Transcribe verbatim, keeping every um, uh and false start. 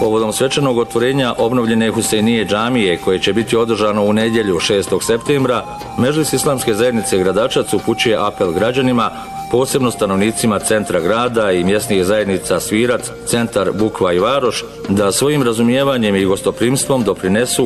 Povodom svečanog otvorenja obnovljene Husejnije džamije, koje će biti održano u nedjelju šestog septembra, Medžlis Islamske zajednice Gradačac upućuje apel građanima, posebno stanovnicima centra grada i mjesnih zajednica Svirac, Centar, Bukva i Varoš, da svojim razumijevanjem i gostoprimstvom doprinesu